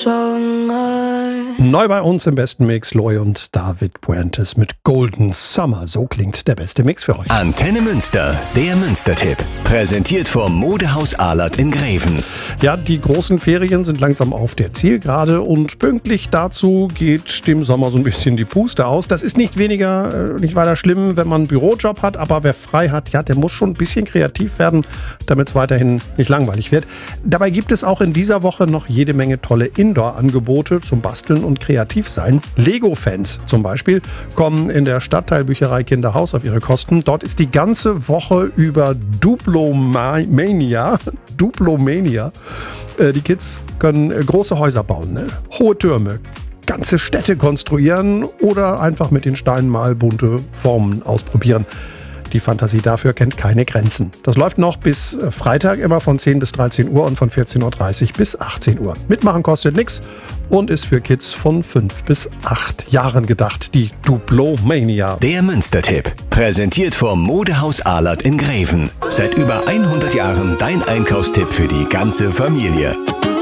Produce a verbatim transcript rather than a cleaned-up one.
Neu bei uns im besten Mix, Loy und David Puentes mit Golden Summer. So klingt der beste Mix für euch. Antenne Münster, der Münster-Tipp. Präsentiert vom Modehaus Ahlert in Greven. Ja, die großen Ferien sind langsam auf der Zielgerade und pünktlich dazu geht dem Sommer so ein bisschen die Puste aus. Das ist nicht weniger, nicht weiter schlimm, wenn man einen Bürojob hat, aber wer frei hat, ja, der muss schon ein bisschen kreativ werden, damit es weiterhin nicht langweilig wird. Dabei gibt es auch in dieser Woche noch jede Menge tolle Indoor-Angebote zum Basteln und kreativ sein. Lego-Fans zum Beispiel kommen in der Stadtteilbücherei Kinderhaus auf ihre Kosten. Dort ist die ganze Woche über Duplomania. Duplomania. Äh, die Kids können äh, große Häuser bauen, ne? Hohe Türme, ganze Städte konstruieren oder einfach mit den Steinen mal bunte Formen ausprobieren. Die Fantasie dafür kennt keine Grenzen. Das läuft noch bis Freitag immer von zehn bis dreizehn Uhr und von vierzehn Uhr dreißig bis achtzehn Uhr. Mitmachen kostet nichts und ist für Kids von fünf bis acht Jahren gedacht. Die Duplomania. Der Münster-Tipp. Präsentiert vom Modehaus Ahlert in Greven. Seit über hundert Jahren dein Einkaufstipp für die ganze Familie.